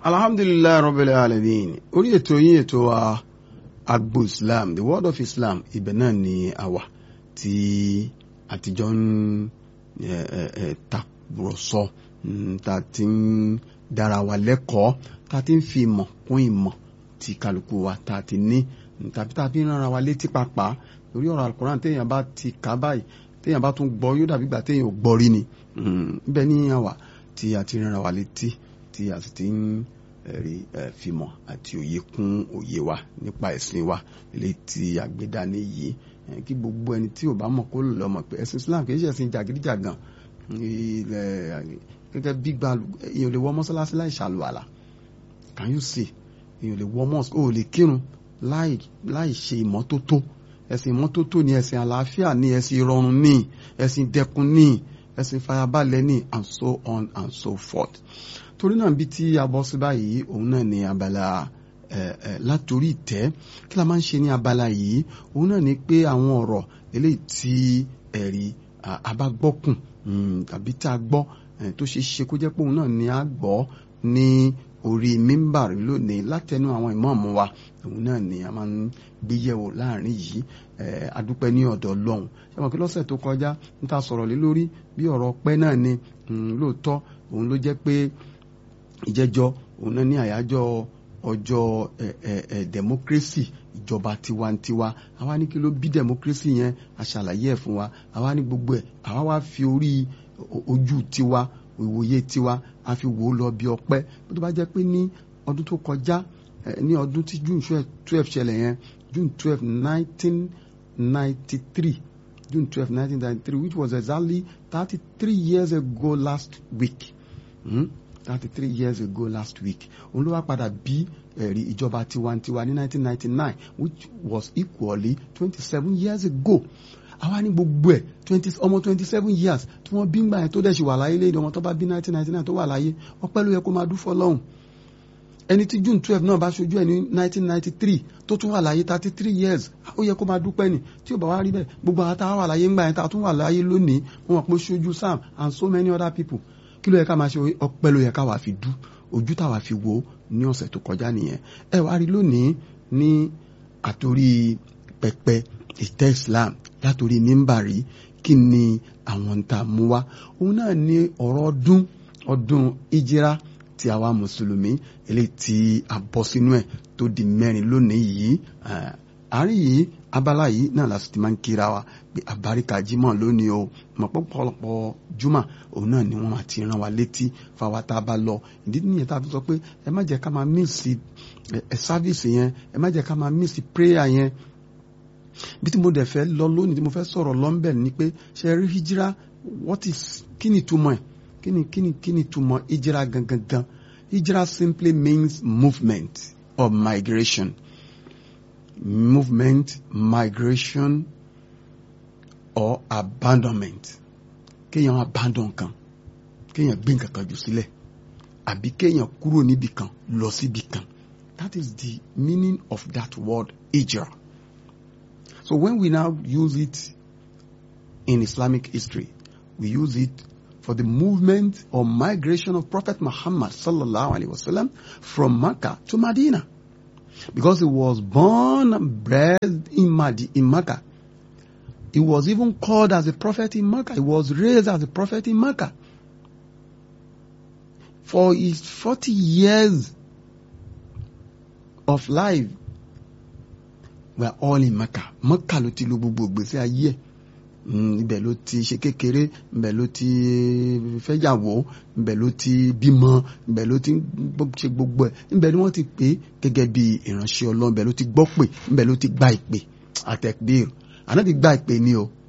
Alhamdulillah Rabbil Alamin. Orí ètò yín ètò wa Agbo Islam, the Word of Islam, ibẹ̀ náà ni àwa tí àtijọ́ ń tàkùrọ̀sọ, tá ti ń dára wa lẹ́kọ̀ọ́, tá ti ń fi ìmọ̀ kún ìmọ̀ tí kálukú wa tá ti ní, tàbí tá fi ń rán ara wa létí pàápàá lórí ọ̀rọ̀ Al-Qur'an téèyàn bá ti kà báyìí, téèyàn bá tún gbọ́ yóò dàbí ìgbà téèyàn ò gbọ́ rí ni. Ibẹ̀ ní àwa tí a ti rán ara wa létí, tí a sì ti ń fìmọ̀ àti òye kún òye wa nípa ẹ̀sìn wa eléyìí tí àgbédání yìí, kí gbogbo ẹni tí ò bá mọ̀ kó lọ mọ̀ pé ẹ̀sìn Islam kìí ṣe ẹ̀sìn jàgídíjàgan. Gẹ́gẹ́ bí èèyàn lè wọ mọ́sálásí láì ṣàlùwàlà, can you see? Èèyàn lè wọ mosque, ó lè kírun láì ṣe ìmọ́tótó. Ẹ̀sìn ìmọ́tótó ni ẹ̀sìn àlàáfíà ni ẹ̀sìn ìrọ̀rùn ni ẹ̀sìn dẹkùn ni ẹ̀sìn fàyàbalẹ̀ ni, and so on and so forth. Torí náà bí tí a bọ́ sí báyìí, òun náà ni abala látòrí ìtẹ́. Kí la máa ń ṣe ní abala yìí? Òun náà ni pé àwọn ọ̀rọ̀ eléyìí tí ẹ̀rí abágbọ́kùn tàbí tá a gbọ́ tó ṣe ṣe kó jẹ́ pé òun náà ni a gbọ́ ní orí mímbàrí lónìí látẹnu àwọn ìmáàmù wa, òun náà ni a máa ń gbé yẹ̀wò láàrin yìí. Adúpẹ́ ní ọ̀dọ̀ Ọlọ́run. Ṣé wọn kí lọ́sẹ̀ tó kọjá ń ta sọ̀rọ̀ lé lórí bí ọ̀rọ̀ ọpẹ́ náà ni, lóòótọ́ òun ló jẹ́ pé ìjẹ́jọ́ òun náà ní àyájọ́ ọjọ́ democracy, ìjọba tiwantiwa. Àwa ní kí ló bí democracy yẹn, a ṣàlàyé ẹ̀ fún wa. Àwa ní gbogbo ẹ̀, àwa wá fi orí ojú tiwa, ìwòye tiwa, a fi wò ó lọ bí ọpẹ́. Bó tó bá jẹ́ pé ní ọdún tó kọjá, ní ọdún tí June 12 ṣẹlẹ̀ yẹn, June 12 1993, June 12 1993, which was exactly 33 years ago last week. 33 years ago last week. Òun ló wá padà bí ẹ̀rí ìjọba tiwantiwa ní 1999, which was equally 27 years ago. Àwa ní gbogbo ẹ̀ ọmọ 27 years tí wọ́n bí ngbà yẹn tó dẹ̀ ṣì wà láyé léde, ọmọ tó bá bí 1999 tó wà láyé, ọpẹ́ ló yẹ kó máa dú fọ́lọ́hun. Ẹni tí June 12 náà bá ṣojú ẹ̀ ní 1993 tó tún wà láyé 33 years, ó yẹ kó máa dúpẹ́ ni. Tí ò bá wá rí bẹ́ẹ̀, gbogbo àwọn tá a wà láyé ngbà yẹn tá a tún wà láyé lónìí, wọ́n mọ̀ pé ṣojú Sam and so many other people. Kí ló yẹ ká máa ṣe? Ọpẹ́ ló yẹ ká wà fi dú, ojú táwa fi wò ní ọ̀sẹ̀ tó kọjá nìyẹn. Ẹ wá rí lónìí ní àtòrí pẹpẹ ìtẹ́ Islam, látòrí mímbàrí, kí ni àwọn tá a mú wá? Òun náà ní ọ̀rọ̀ ọdún ìjírá tí àwa mùsùlùmí eléyìí tí a bọ́ sínú ẹ̀ tó di 4 lónìí yìí. Àárín yìí, abala yìí náà la sì ti máa ń kíra wa pé àbáríkà jímọ̀ lónìí o. Mọ̀ pọ̀pọ̀lọpọ̀ júmọ̀ òun náà ni wọ́n máa ti rán wa létí fáwa tá a bá lọ. Ìdí nìyẹn tá a fi sọ pé ẹ má jẹ́ ká máa mísì sáfíìsì yẹn, ẹ má jẹ́ ká máa mísì prayer yẹn. Bí tí mo dẹ̀ fẹ́ lọ lónìí, tí mo fẹ́ sọ̀rọ̀ lọ́nbẹ̀ ni pé ṣe rí hijira, kí ni túmọ̀ ẹ̀? Kí ni túmọ̀ hijira gangan? Hijira simply means movement or migration. Movement, migration or abandonment. Kéèyàn abandon kan, kéèyàn gbé nǹkan kan jù sílẹ̀, àbí kéèyàn kúrò níbi kan lọ síbi kan. That is the meaning of that word hijra. So when we now use it in Islamic history, we use it for the movement or migration of Prophet Muhammad sallallahu alaihi wasallam from Mecca to Medina. Because he was born and bred in Mecca. He was even called as a prophet in Mecca. He was raised as a prophet in Mecca. For his 40 years of life were all in Mecca. Mecca ló ti lò gbogbo ìgbésí ayé. Ibẹ̀ ló ti ṣe kékeré, ibẹ̀ ló ti fẹ́yàwó, ibẹ̀ ló ti bímọ, ibẹ̀ ló ti ṣe gbogbo ẹ̀. Ibẹ̀ ni wọ́n ti pè gẹ́gẹ́ bí ìránṣẹ́ Ọlọ́run, ibẹ̀ ló ti gbọ́ pè, ibẹ̀ ló ti gba ìpè. Àtẹ̀kbír, Ànábì gba ìpè ni o.